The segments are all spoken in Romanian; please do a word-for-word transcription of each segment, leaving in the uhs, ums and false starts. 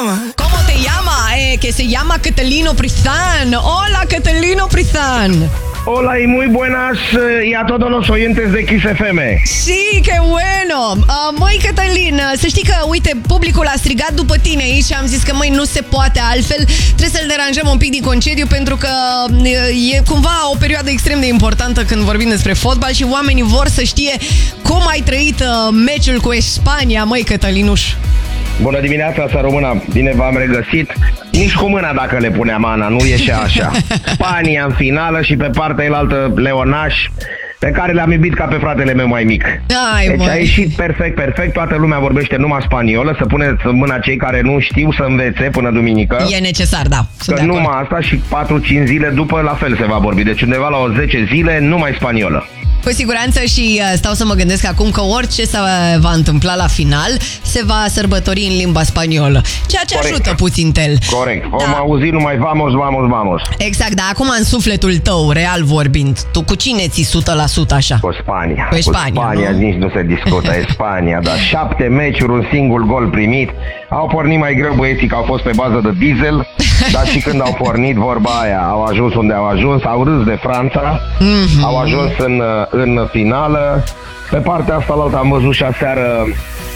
llama? ¿Cómo te llama? Eh, que se llama Cătălin Oprițan. Hola, Cătălin Oprițan. Hola y muy buenas eh, y a todos los oyentes de Kiss F M. Sí, qué bueno. Uh, măi, Cătălin, să știi că, uite, publicul a strigat după tine aici și am zis că, măi, nu se poate altfel. Trebuie să-l deranjăm un pic din concediu pentru că e cumva o perioadă extrem de importantă când vorbim despre fotbal și oamenii vor să știe cum ai trăit uh, meciul cu Spania, măi, Cătălinuș. Bună dimineața, ța română, bine v-am regăsit. Nici cu mâna dacă le puneam, Ana, nu ieșea așa. Spania în finală și pe partea elaltă leonaș, pe care le-am iubit ca pe fratele meu mai mic. Ai, deci măi. a ieșit perfect, perfect, toată lumea vorbește numai spaniolă, să puneți mâna cei care nu știu să învețe până duminică. E necesar, da. Că numai asta și patru cinci zile după la fel se va vorbi, deci undeva la o zece zile numai spaniolă. Cu siguranță și uh, stau să mă gândesc acum că orice se va întâmpla la final se va sărbători în limba spaniolă, ceea ce Corect. ajută puțin tel. Corect, vom Da. auzi numai vamos, vamos, vamos. Exact, dar acum în sufletul tău, real vorbind, tu cu cine ții o sută la sută așa? Cu Spania. Cu Spania, cu Spania nu? nici nu se discută, e Spania, dar șapte meciuri, un singur gol primit. Au pornit mai greu băieții că au fost pe bază de diesel, dar și când au pornit, vorba aia, au ajuns unde au ajuns, au râs de Franța, mm-hmm. au ajuns în, în finală. Pe partea asta la altă am văzut și aseară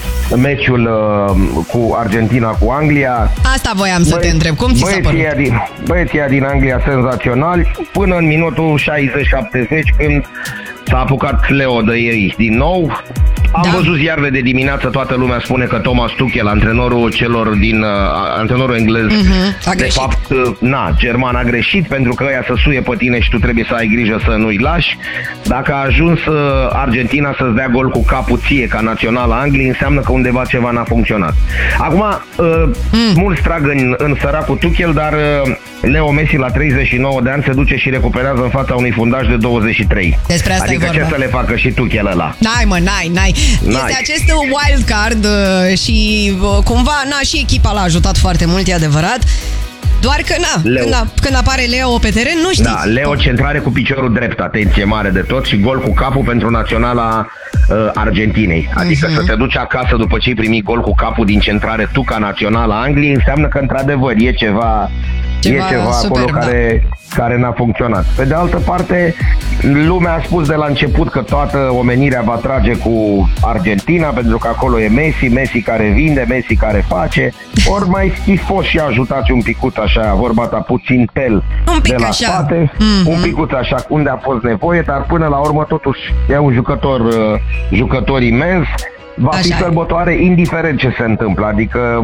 meciul uh, cu Argentina cu Anglia. Asta voiam să Băi- te întreb, cum ți s-a băieții părut? ăia din, băieții ăia din Anglia senzaționali până în minutul șaizeci șaptezeci când s-a apucat Leo de ei din nou. Am Da. văzut ziarele de dimineață, toată lumea spune că Thomas Tuchel, antrenorul celor din uh, antrenorul englez, Mhm, a de greșit. fapt, uh, na, german a greșit pentru că ăia să suie pe tine și tu trebuie să ai grijă să nu-i lași. Dacă a ajuns uh, Argentina să-ți dea gol cu capul ție ca națională Angliei, înseamnă că undeva ceva n-a funcționat. Acum, uh, mm. mulți trag în, în săracul Tuchel, dar uh, Leo Messi la treizeci și nouă de ani se duce și recuperează în fața unui fundaj de douăzeci și trei. Despre asta adică e ce vorba. să le facă și Tuchel ăla? N-ai, mă, n-ai, n-ai. N-ai. Este acest wild card uh, și uh, cumva, na, și echipa l-a ajutat foarte mult, e adevărat. Doar că, na, Leo. când, a, când apare Leo pe teren, nu știi. Da, Leo centrare cu piciorul drept, atenție mare de tot, și gol cu capul pentru naționala uh, Argentinei. Adică Mhm. să te duci acasă după ce ai primit gol cu capul din centrare tu ca naționala Angliei, înseamnă că într-adevăr e ceva, Ceva e ceva superb, acolo da. care, care n-a funcționat. Pe de altă parte, lumea a spus de la început că toată omenirea va trage cu Argentina, pentru că acolo e Messi, Messi care vinde, Messi care face. Ori mai fi fost și ajutați un picut așa, vorba ta, puțin tel Un pic de la așa. spate, Mhm. un picuț așa, unde a fost nevoie, dar până la urmă totuși e un jucător, uh, jucător imens, va Așa fi e. sărbătoare indiferent ce se întâmplă, adică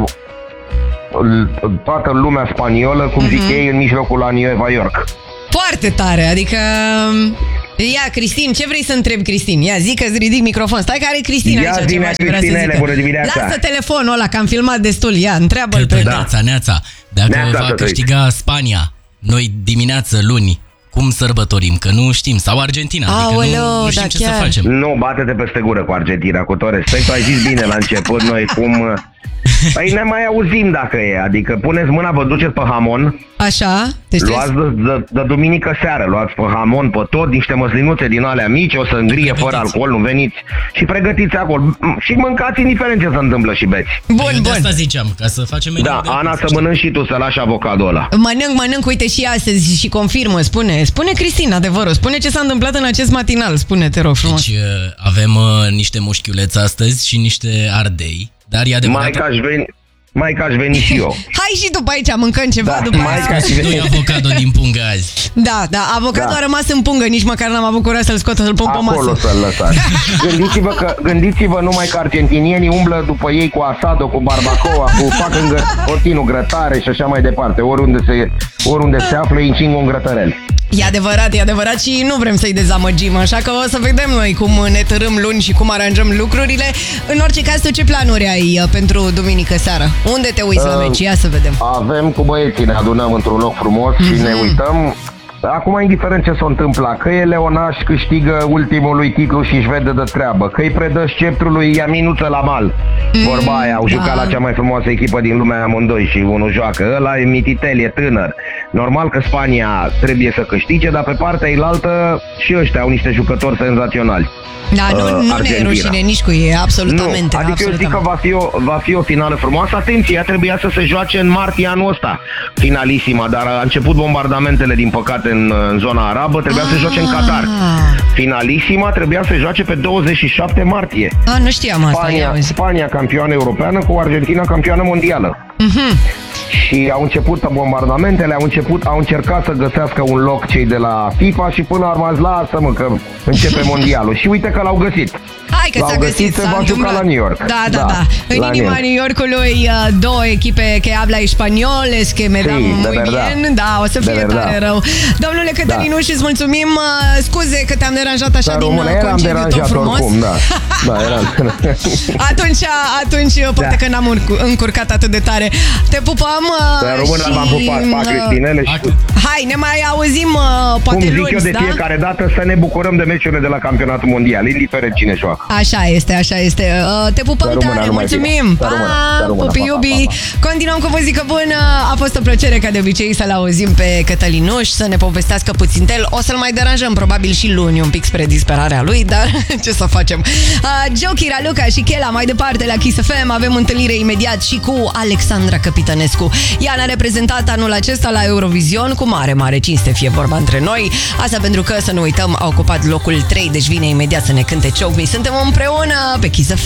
l- toată lumea spaniolă, cum Mhm. zic ei, în mijlocul la Nueva York. Foarte tare, adică... Ia, Cristin, ce vrei să întrebi, Cristin? Ia, zi că-ți ridic microfon. Stai că are Cristin Ia aici zi, ceva nea, și vrea să Cristinele, zică. bună dimineața. Lasă telefonul ăla, că am filmat destul. Ia, întreabă-l pe... Da. Neața, neața. Dacă Neața, va tătăi. câștiga Spania, noi dimineață, luni, cum sărbătorim? Că nu știm. Sau Argentina, adică Aoleu, nu, nu știm da, ce chiar. să facem. Nu, bate-te peste gură cu Argentina, cu tot respectul, ai zis bine la început, noi cum... Păi ne mai auzim dacă e, adică puneți mâna, vă duceți pe hamon, Așa? Te știi? luați de, de, de duminică seară, luați pe hamon, pe tot, niște măslinuțe din alea mici, o să îngrie fără alcool, nu veniți și pregătiți acolo și mâncați indiferent ce se întâmplă și beți. Bun, Păi de bun. asta ziceam, ca să facem meniu Da, de Ana, astăzi, să știi? mănânci și tu, să lași avocado ăla. Mănânc, mănânc, uite și astăzi și confirmă, spune. Spune Cristina, adevărul. Spune ce s-a întâmplat în acest matinal. Spune, te rog frumos. Deci uh, avem uh, niște mușchiuleți astăzi și niște ardei, dar e adevărat... Mai că aș veni, mai că aș veni și eu. Hai și după aici, mâncăm ceva, Da, după mai aia... ca și Nu-i avocado din pungă azi. Da, da, avocado Da. a rămas în pungă, nici măcar n-am avut curaj să-l scot, să-l pun pe Acolo masă. să-l lăsați. Gândiți-vă, că, gândiți-vă numai că argentinienii umblă după ei cu asado, cu barbacoa, cu fac în gă- continuu grătare și așa mai departe. Oriunde se, oriunde se află, îi încing un grătărel. E adevărat, e adevărat și nu vrem să-i dezamăgim, așa că o să vedem noi cum ne tărâm luni și cum aranjăm lucrurile. În orice caz, tu ce planuri ai uh, pentru duminică seara? Unde te uiți la Uh, meci? Ia să vedem. Avem cu băieții, ne adunăm într-un loc frumos și ne uităm. acum indiferent ce s-a întâmplat, că e Leonaș câștigă ultimului titlu și își vede de treabă, că îi predă sceptrul lui Iaminuță la mal, mm, vorba aia, au jucat da. la cea mai frumoasă echipă din lumea amândoi și unul joacă, ăla e mititel, e tânăr. Normal că Spania trebuie să câștige, dar pe partea ilaltă și ăștia au niște jucători senzaționali. Da, nu, Uh, nu ne e rușine nici cu ei, absolutamente. Nu, adică absolutamente. eu zic că va fi, o, va fi o finală frumoasă. Atenție, ea trebuia să se joace în martie anul ăsta, finalisima, dar a început bombardamentele, din păcate, în, în zona arabă, trebuia ah. să se joace în Qatar. Finalisima trebuia să se joace pe douăzeci și șapte martie. Ah, nu știam asta. Spania, Spania campioană europeană cu Argentina campioană mondială. Uh-huh. Și au început bombardamentele, au început, au încercat să găsească un loc cei de la FIFA și până la urmă azi, lasă-mă că începe mondialul. Și uite că l-au găsit. Hai că l-au s-a găsit, se s-a va întâmplat. juca la New York. Da, da, da. da. În la inima New Yorkului, două echipe que habla español, es que me da Sí, muy bien. Da, o să fie tare rău. Domnule Cătălinu, și îți mulțumim. Scuze că te-am deranjat așa da, din române, concediu tot frumos. Oricum, da. Da, eram. Atunci, atunci poate da. că n-am încurcat atât de tare. Te pupăm. Da, română, și... v-am pupat, pa, Cristinele. Și... Hai, ne mai auzim poate Cum zic luni, eu de da? fiecare dată, să ne bucurăm de meciurile de la campionatul mondial, indiferent cine joacă. Așa este, așa este. Te pupăm Română, tare, mulțumim. Pa, pupi iubi. Continuăm cu muzică bună. A fost o plăcere ca de obicei să-l auzim pe Cătălinuș, să ne povestească puțin el. O să-l mai deranjăm probabil și luni un pic spre disperarea lui, dar ce să facem? Uh, Jochi, Raluca și Chela mai departe la Kiss F M. Avem întâlnire imediat și cu Alexandra Capitănescu. Ea ne-a reprezentat anul acesta la Eurovision cu mare, mare cinste, fie vorba între noi. Asta pentru că, să nu uităm, a ocupat locul trei, deci vine imediat să ne cânte Choke Me. Suntem împreună pe Kiss F M.